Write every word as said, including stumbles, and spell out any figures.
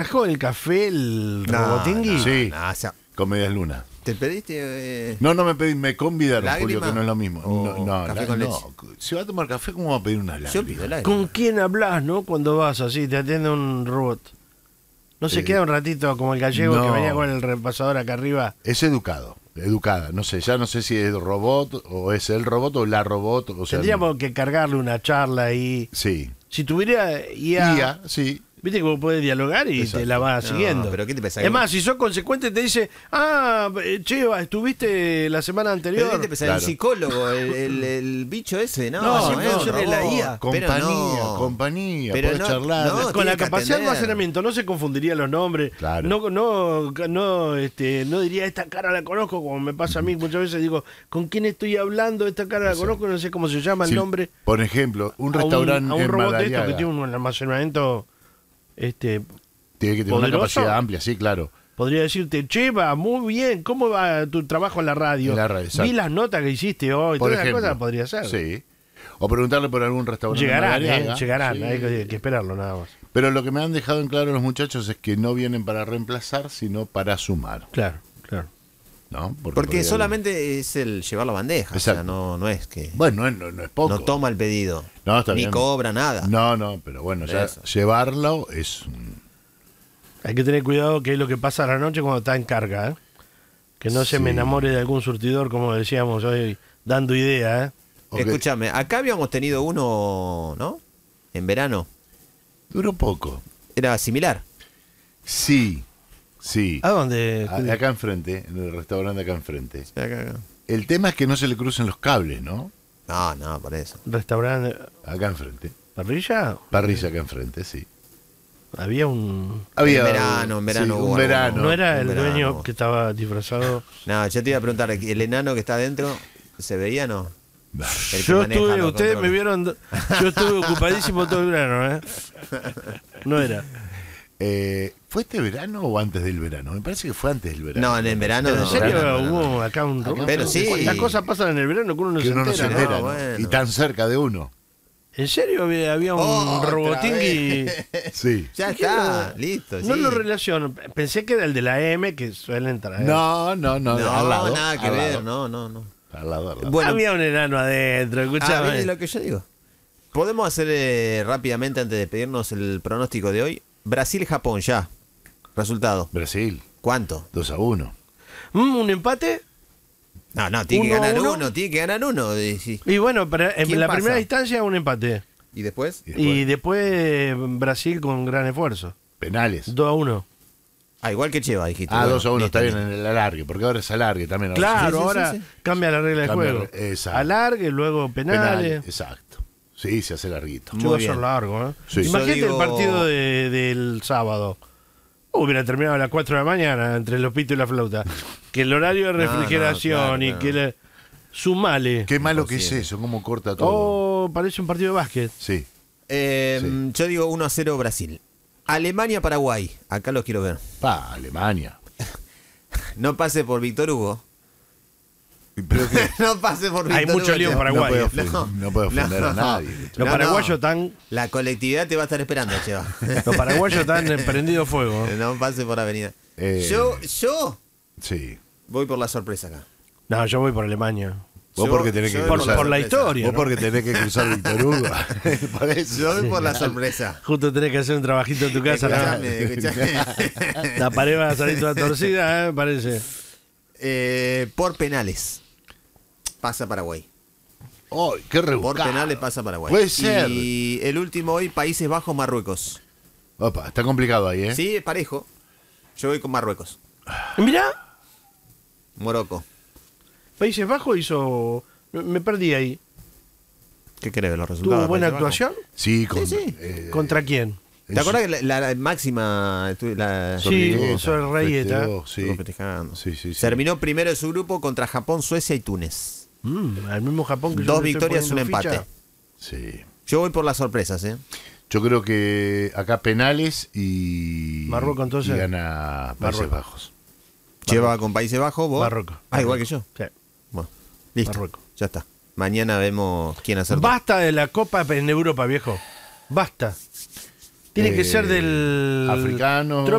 con el café el No, robotingui? no, Sí, no, o sea, con medias lunas. ¿te pediste? Eh... No, no me pedí, me convidaron, ¿Lágrima Julio, que no es lo mismo. o No, no, café la- con no. leche? Si va a tomar café, ¿cómo va a pedir una Yo lágrima? pido el aire. ¿Con quién hablas, no? Cuando vas así, te atiende un robot. ¿No se Eh, queda un ratito como el gallego no. que venía con el repasador acá arriba? Es educado, educada. No sé, ya no sé si es robot o es el robot o la robot. O sea, Tendríamos que cargarle una charla ahí. sí. Si tuviera I A, I A, sí. viste cómo puedes dialogar y Exacto. te la vas No, siguiendo. pero ¿qué te pensás? Es más, si sos consecuente te dice, ah, eh, che, estuviste la semana ¿Pero anterior. qué te pensás? Claro. El psicólogo, el, el, el bicho ese, ¿no? No, Así no, funciona no. la I A. Pero Compañía, no. compañía, Pero podés no, charlar. no, Con tiene la que capacidad de atender. almacenamiento no se confundiría los nombres. Claro. No, no, no, este, no diría esta cara la conozco, como me pasa a mí muchas veces. Digo, ¿con quién estoy hablando? Esta cara la conozco, no sé cómo se llama el Sí, nombre. Por ejemplo, un A un- restaurante a un en robot de estos que Madariaga tiene un almacenamiento, este, tiene que tener una poderoso. capacidad amplia, sí, claro. podría decirte, che, va muy bien, ¿cómo va tu trabajo en la radio? En la radio, exacto. Vi las notas que hiciste hoy, Por todas esas ejemplo, cosas podría ser. Sí. O preguntarle por algún restaurante. en Llegarán, Madariaga. eh, llegarán, Sí. hay que, que esperarlo nada más. Pero lo que me han dejado en claro los muchachos es que no vienen para reemplazar, sino para sumar, Claro, claro. ¿no? Porque podría- solamente es el llevar la bandeja. O sea, Exacto. no, no es que. Bueno, no, es- no, no es poco. No toma el pedido. No, está ni bien. cobra nada. No, no, pero bueno, ya Eso. llevarlo es un- Hay que tener cuidado que es lo que pasa a la noche cuando está en carga, ¿eh? Que no se Sí. me enamore de algún surtidor, como decíamos hoy, dando idea, ¿eh? Ok. Escúchame, acá habíamos tenido uno, ¿no? En verano. Duró poco. Era similar. Sí, sí. ¿A dónde? A- Acá enfrente, en el restaurante acá enfrente. Acá, acá. El tema es que no se le crucen los cables, ¿no? No, no, por eso. ¿Restaurante? Acá enfrente. ¿Parrilla? Parrilla acá enfrente, sí. Había un... Había En verano, en verano sí, hubo un algo. verano. ¿No era un el verano. dueño que estaba disfrazado? No, yo te iba a preguntar, ¿el enano que está adentro se veía o no? El que Yo maneja estuve, los ustedes me controles. vieron, yo estuve ocupadísimo todo el verano, ¿eh? No era. Eh, ¿Fue este verano o antes del verano? Me parece que fue antes del verano. No, en el verano ¿En no. serio verano, no, no. hubo acá un robot? Pero sí. ¿Cuántas cosas pasan en el verano que uno no Que se uno no se entera? entera, no, ¿no? bueno. Y tan cerca de uno. ¿En serio había, había un Oh, otra robotingui? vez. Sí. Ya ¿Qué está, no? listo. No sí. lo relaciono. Pensé que era el de la M que suelen traer. No, no, no, No, al lado. nada que al ver, lado, no, no, no. Al lado, al lado. Bueno, Había un enano adentro, ah, escuchame. ¿viste lo que yo digo? Podemos hacer eh, rápidamente, antes de pedirnos el pronóstico de hoy. Brasil-Japón, ya. Resultado. Brasil, ¿Cuánto? dos a uno. Mm, ¿Un empate? No, no, tiene que ¿Uno a ganar uno? uno, tiene que ganar uno. Y, sí. Y bueno, pero en ¿Quién la pasa? primera instancia un empate. ¿Y después? Y después, Y después Brasil con gran esfuerzo. penales. dos a uno. Ah, igual que Cheva, dijiste. Ah, Bueno, dos a uno, listo, está bien listo. en el alargue, porque ahora es alargue también. ahora Claro, sí, sí, ahora sí, sí. cambia la regla del Cambia juego. la- exacto. Alargue, luego sí. penales. Penales, exacto. Sí, se hace larguito. Muy Yo va a bien. ser largo, ¿eh? Sí. Imagínate Yo digo- el partido de- del sábado. Hubiera terminado a las cuatro de la mañana entre los pitos y la flauta. Que el horario de No, no, refrigeración claro, y claro. que le... Sumale. Qué malo que es Imposible. eso, cómo corta todo. Oh, parece un partido de básquet. Sí. Eh, Sí. Yo digo uno a cero Brasil. Alemania-Paraguay. Acá los quiero ver. Pa, Alemania. No pase por Víctor Hugo. Pero que No pase por Víctor Hay mucho Hugo. lío en Cheva. Paraguay. no puede, eh. ofender, No, no puede ofender no. a nadie. Los No, paraguayos no. están... La colectividad te va a estar esperando, Cheva. Los paraguayos están prendido fuego. No pase por avenida. Eh, Yo, yo Sí. voy por la sorpresa acá. No, yo voy por Alemania. Vos Yo- porque tenés yo que voy Por, cruzar. por la sorpresa. historia. Vos ¿no? porque tenés que cruzar Víctor Hugo. Por eso. Yo voy por la sorpresa. Justo tenés que hacer un trabajito en tu casa. ¿no? Escuchame, escuchame. La pared va a salir toda torcida, ¿eh? Parece. Eh, por penales. Pasa Paraguay. ¡Ay, qué rebuscado! Por penales pasa Paraguay. Puede ser. Y el último hoy, Países Bajos, Marruecos. Opa, está complicado ahí, ¿eh? Sí, es parejo. Yo voy con Marruecos. Mirá, Morocco. Países Bajos hizo... Me me perdí ahí. ¿Qué crees de los resultados? ¿Tuvo de buena Países Bajos? actuación? Sí, con, Sí, sí. eh, ¿Contra quién? ¿Te acuerdas que la, la máxima estu- la, Sí, Sorrigueta, Sol Reyeta. festejó, sí. estuvo festejando? Sí, sí, sí. Terminó primero de su grupo contra Japón, Suecia y Túnez. Mm, al mismo Japón que yo Dos le estoy victorias, un poniendo empate. ficha. Sí. Yo voy por las sorpresas, ¿eh? Yo creo que acá penales y. Marruecos, entonces. Y gana Países Marruecos. Bajos. Lleva con Países Bajos, vos. Marruecos. Ah, igual que yo. Sí. Bueno, listo. Marruecos. Ya está. Mañana vemos quién hacer. Basta de la Copa en Europa, viejo. Basta. Tiene que Eh, ser del... africano.